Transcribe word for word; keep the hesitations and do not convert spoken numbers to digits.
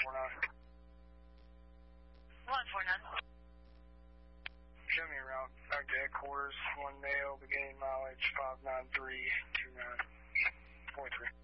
four nine. one four nine. Show me a route back to headquarters, one male, beginning mileage five nine three two nine four three.